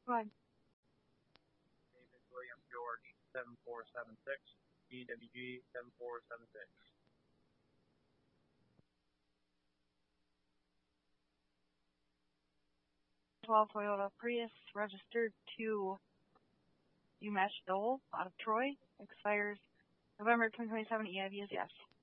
ahead. David William George 7476, EWG 7476. 12 Toyota Prius registered to UMass Dole out of Troy. Expires November 2027. EIV is yes.